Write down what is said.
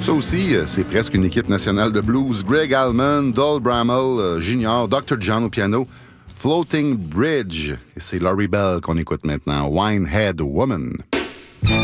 Ça aussi, c'est presque une équipe nationale de blues. Greg Allman, Dol Bramall Jr., Dr. John au piano, Floating Bridge. Et c'est Laurie Bell qu'on écoute maintenant, Winehead Woman.